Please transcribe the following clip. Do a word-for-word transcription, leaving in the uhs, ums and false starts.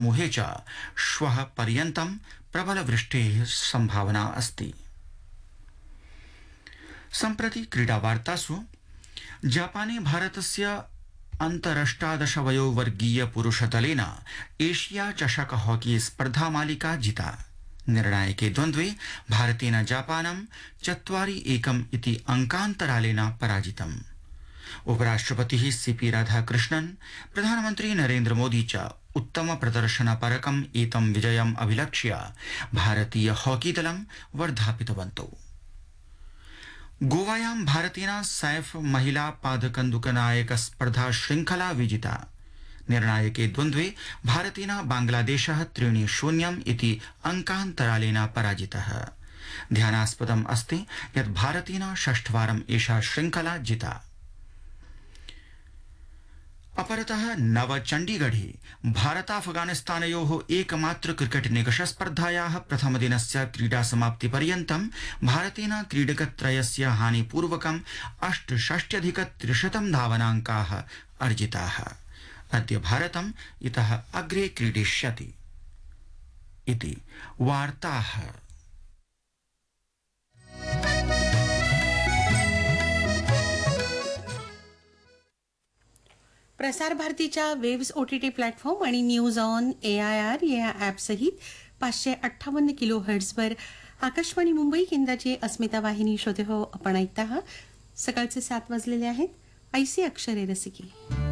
मुहे च श्वः पर्यन्तं प्रबलवृष्टेः सम्भावना अस्ति। सम्प्रति क्रीडावार्तासु जापाने भारतस्य अन्तरष्टादश वयोवर्गीय पुरुषदलेन एशिया चषक हॉकी स्पर्धा मालिका जिता। निर्णायके द्वन्द्वे भारतेन जापानं चत्वारि एकम् इति अंकान्तरालेन पराजितम्। उपराष्ट्रपतिः सीपी राधाकृष्णन् प्रधानमन्त्री नरेन्द्र मोदी च उत्तम प्रदर्शनपरकम् एतं विजयम् अभिलक्ष्य भारतीय हॉकी दलं वर्धापितवन्तौ। गोवायां भारतेन सैफ महिला पादकन्दुकनायक स्पर्धा श्रृंखला विजिता। निर्णायके द्वन्द्वे भारतेन बांग्लादेशः त्रीणि शून्यम् इति अंकान्तरालेन पराजितः। ध्यानास्पदम् अस्ति यत् भारतेन षष्ठवारम् एषा श्रृंखला जिता। अपरतः नवचण्डीगढे भारताफगानिस्तानयोः एकमात्र क्रिकेट निकष स्पर्धायाः प्रथमदिनस्य क्रीडा समाप्तिपर्यन्तं भारतेन क्रीडकत्रयस्य हानिपूर्वकम् अष्टषष्ट्यधिक त्रिशतं धावनाङ्काः अर्जिताः। अद्य भारतम् इतः अग्रे क्रीडिष्यति इति वार्ताः। प्रसार भारतीच्या वेव्स ओटीटी प्लॅटफॉर्म आणि news on A I R या ॲपसहित पाचशे अठ्ठावन्न किलो हर्ट्झवर आकाशवाणी मुंबई केंद्राची अस्मिता वाहिनी श्रोते हो आपण ऐकता आहात। सकाळचे सात वाजलेले आहेत। ऐसी अक्षरे रसिकी।